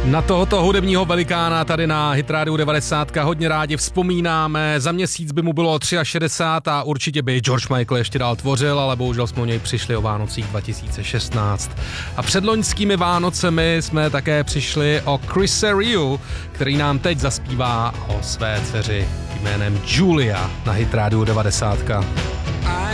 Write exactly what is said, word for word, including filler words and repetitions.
Na tohoto hudebního velikána tady na Hit Radio devadesát hodně rádi vzpomínáme. Za měsíc by mu bylo šedesát tři a určitě by George Michael ještě dál tvořil, ale bohužel jsme o něj přišli o Vánocích dva tisíce šestnáct. A před loňskými Vánocemi jsme také přišli o Chrise Riu, který nám teď zaspívá o své dceři jménem Julia na Hit Radio devadesát.